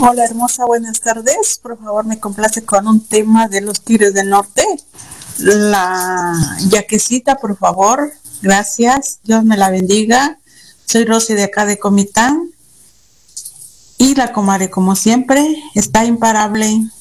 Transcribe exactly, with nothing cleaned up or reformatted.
Hola hermosa, buenas tardes. Por favor, me complace con un tema de los Tigres del Norte. La yaquecita, por favor. Gracias. Dios me la bendiga. Soy Rosy de acá de Comitán. Y la comadre, como siempre, está imparable.